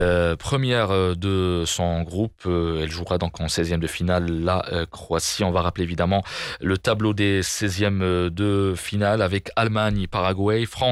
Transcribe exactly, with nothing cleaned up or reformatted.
Euh, première euh, de son groupe, euh, elle jouera donc en seizième de finale la euh, Croatie. On va rappeler évidemment le tableau des seizièmes de finale avec Allemagne, Paraguay, France.